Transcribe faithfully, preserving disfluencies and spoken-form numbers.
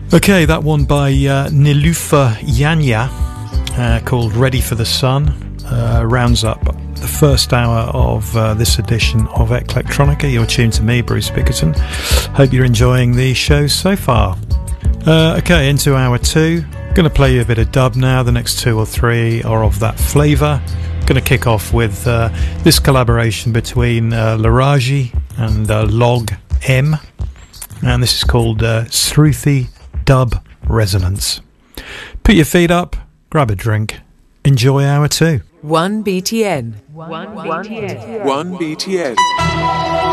Okay, that one by uh, Nilufer Yanya, uh, called Ready for the Sun, uh, rounds up the first hour of uh, this edition of Eclectronica. You're tuned to me, Bruce Bickerton. Hope you're enjoying the show so far. Uh, okay, into hour two. Going to play you a bit of dub now. The next two or three are of that flavour. Going to kick off with uh, this collaboration between uh, Laraji and uh, Log M, and this is called uh, Sruthi Dub Resonance. Put your feet up, grab a drink, enjoy hour two. one B T N. one B T N. one B T N.